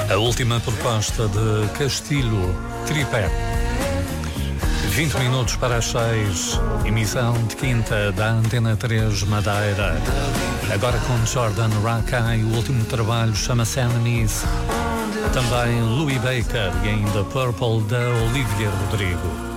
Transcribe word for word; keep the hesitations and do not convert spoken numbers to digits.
A última proposta de Castilho, Tripé. vinte minutos para as seis, emissão de quinta da Antena três Madeira. Agora com Jordan Rakei, o último trabalho chama-se Enemies. Também Louis Baker e ainda Purple da Olivia Rodrigo.